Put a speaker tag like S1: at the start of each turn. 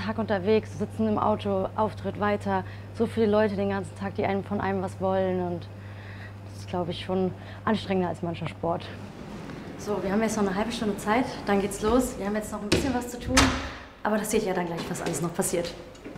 S1: Tag unterwegs, sitzen im Auto, Auftritt weiter. So viele Leute den ganzen Tag, die von einem was wollen. Und das ist, glaube ich, schon anstrengender als mancher Sport. So, wir haben jetzt noch eine halbe Stunde Zeit, dann geht's los. Wir haben jetzt noch ein bisschen was zu tun, aber das seht ihr ja dann gleich, was alles noch passiert.